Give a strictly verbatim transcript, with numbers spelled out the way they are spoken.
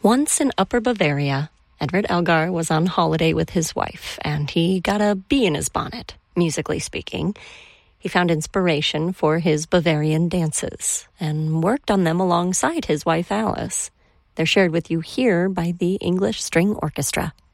Once in Upper Bavaria, Edward Elgar was on holiday with his wife, and he got a bee in his bonnet, musically speaking. He found inspiration for his Bavarian dances and worked on them alongside his wife Alice. They're shared with you here by the English String Orchestra.